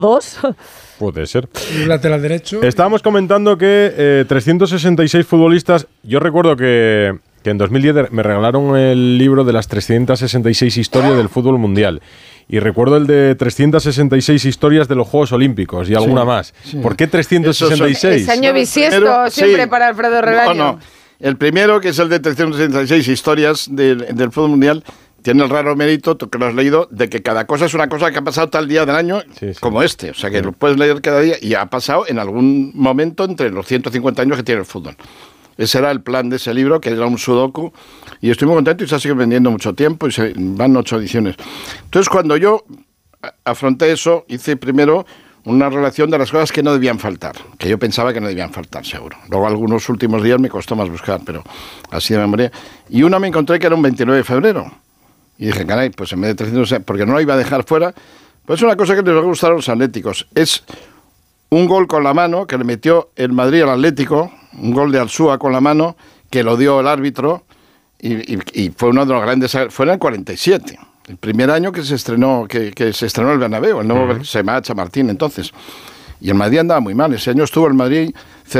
2. Puede ser. Y un lateral derecho. Estábamos comentando que 366 futbolistas. Yo recuerdo que en 2010 me regalaron el libro de las 366 historias del fútbol mundial. Y recuerdo el de 366 historias de los Juegos Olímpicos y alguna más. Sí. ¿Por qué 366? Es año bisiesto siempre para Alfredo Relaño. No. El primero, que es el de 366 historias del fútbol mundial, tiene el raro mérito, tú que lo has leído, de que cada cosa es una cosa que ha pasado tal día del año como este. O sea, que lo puedes leer cada día y ha pasado en algún momento entre los 150 años que tiene el fútbol. Ese era el plan de ese libro, que era un sudoku, y estoy muy contento y se ha seguido vendiendo mucho tiempo y van 8 ediciones. Entonces, cuando yo afronté eso, hice primero una relación de las cosas que no debían faltar, que yo pensaba que no debían faltar, seguro. Luego, algunos últimos días me costó más buscar, pero así de memoria. Y una me encontré que era un 29 de febrero. Y dije, caray, pues en vez de 300, porque no la iba a dejar fuera, pues una cosa que les va a gustar a los atléticos. Es un gol con la mano que le metió el Madrid al Atlético, un gol de Alsúa con la mano, que lo dio el árbitro, y fue uno de los grandes. Fue en el 47, el primer año que se estrenó el Bernabéu, el nuevo se llamaba Chamartín entonces. Y el Madrid andaba muy mal. Ese año estuvo el Madrid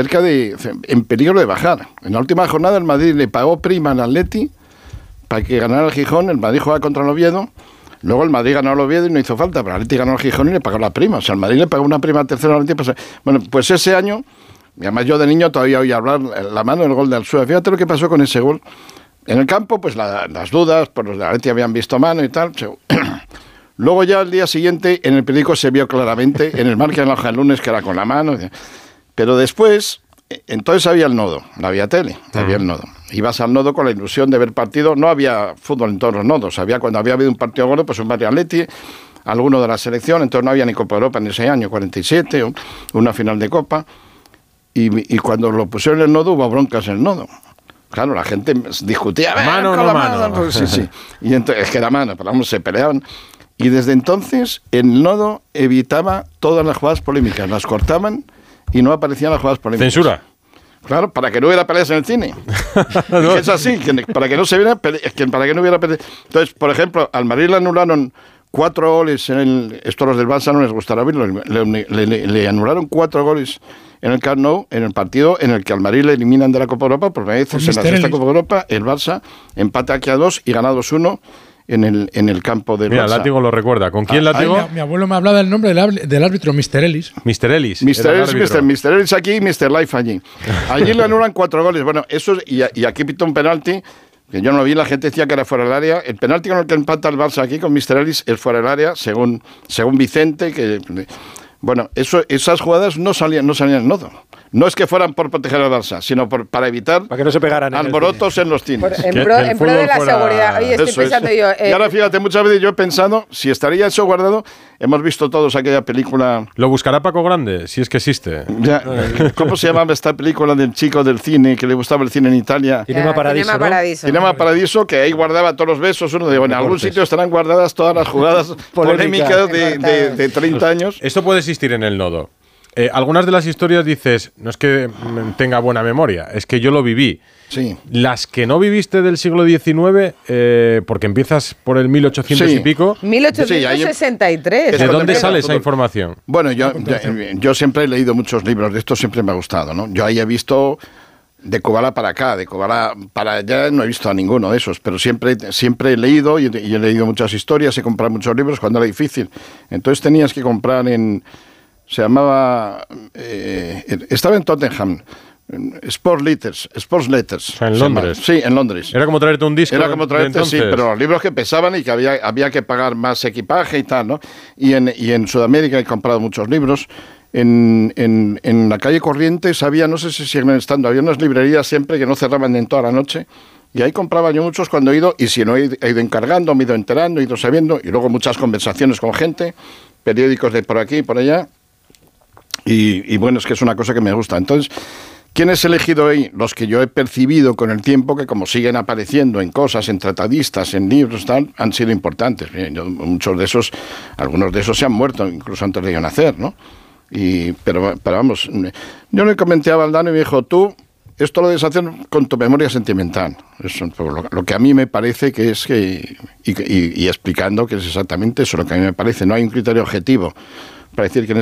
en peligro de bajar. En la última jornada el Madrid le pagó prima al Atleti para que ganara el Gijón. El Madrid jugaba contra el Oviedo. Luego el Madrid ganó al Oviedo y no hizo falta, pero el Atleti ganó al Gijón y le pagó la prima. O sea, el Madrid le pagó una prima tercera al Atleti. Bueno, pues ese año, y además yo de niño todavía oía hablar la mano del gol de Alsúa. Fíjate lo que pasó con ese gol. En el campo, pues las dudas, pues los de Atleti habían visto mano y tal. Luego ya al día siguiente, en el periódico se vio claramente, en el Marca en la hoja del lunes, que era con la mano. Pero después, entonces había el nodo, no había tele, había el nodo. Ibas al nodo con la ilusión de ver partido. No había fútbol en todos los nodos. Cuando había habido un partido gordo, pues un Madrid Atleti, alguno de la selección. Entonces no había ni Copa Europa en ese año, 47, una final de Copa. Y cuando lo pusieron en el nodo, hubo broncas en el nodo. Claro, la gente discutía. Mano, no mano. Pues, sí. Y entonces, es que era mano, pero vamos, se peleaban. Y desde entonces, el nodo evitaba todas las jugadas polémicas. Las cortaban y no aparecían las jugadas polémicas. ¿Censura? Claro, para que no hubiera peleas en el cine. No. Es así, para que no se viera, para que no hubiera peleas. Entonces, por ejemplo, al Madrid le anularon 4 goles esto a los del Barça no les gustará verlo, le anularon 4 goles en el Camp Nou, en el partido en el que al Madrid le eliminan de la Copa Europa, por primera vez en la sexta Copa Europa, el Barça empata aquí a 2 y gana 2-1 en el campo del Barça. Mira, Látigo lo recuerda. ¿Con quién Látigo? Mi abuelo me hablaba del nombre del árbitro, Mr. Ellis. Mr. Ellis. Mr. Ellis aquí y Mr. Life allí. Allí le anulan 4 goles. Bueno, eso y aquí pitó un penalti, que yo no lo vi, la gente decía que era fuera del área. El penalti con el que empata el Barça aquí con Mr. Ellis es fuera del área, según Vicente, que... Bueno, esas jugadas no salían en nodo. No es que fueran por proteger al Barça, sino para evitar para que no se pegaran alborotos en los cines. En pro de la seguridad. Oye, estoy pensando yo... Y ahora fíjate, muchas veces yo he pensado, si estaría eso guardado, hemos visto todos aquella película... ¿Lo buscará Paco Grande? Si es que existe. Ya, ¿cómo se llamaba esta película del chico del cine, que le gustaba el cine en Italia? Cinema Paradiso, ¿no? Cinema Paradiso, que ahí guardaba todos los besos. Uno de, bueno, en algún sitio estarán guardadas todas las jugadas polémicas de 30 años. Esto puede existir en el nodo. Algunas de las historias dices, no es que tenga buena memoria, es que yo lo viví. Sí. Las que no viviste del siglo XIX, porque empiezas por el 1800 y pico. 1863. ¿De dónde sale esa información? Bueno, yo siempre he leído muchos libros de esto, siempre me ha gustado, ¿no? Yo ahí he visto de Kubala para acá, de Kubala para allá no he visto a ninguno de esos, pero siempre he leído y he leído muchas historias, he comprado muchos libros cuando era difícil. Entonces tenías que comprar se llamaba... estaba en Tottenham. Sports Letters. O sea, en Londres. Sí, en Londres. Era como traerte un disco. Era como traerte, sí, pero los libros que pesaban y que había que pagar más equipaje y tal, ¿no? Y en Sudamérica he comprado muchos libros. En la calle Corrientes había, no sé si siguen estando, había unas librerías siempre que no cerraban en toda la noche. Y ahí compraba yo muchos cuando he ido, y si no he ido encargando, me he ido enterando, he ido sabiendo, y luego muchas conversaciones con gente, periódicos de por aquí y por allá. Y bueno, es que es una cosa que me gusta. Entonces, ¿quiénes he elegido ahí? Los que yo he percibido con el tiempo que, como siguen apareciendo en cosas, en tratadistas, en libros, tal, han sido importantes. Muchos de esos, algunos de esos se han muerto incluso antes de yo nacer, ¿no? Pero vamos, yo le comenté a Valdano y me dijo, tú, esto lo debes hacer con tu memoria sentimental. Eso, lo que a mí me parece que es y explicando que es exactamente eso, lo que a mí me parece. No hay un criterio objetivo. para decir que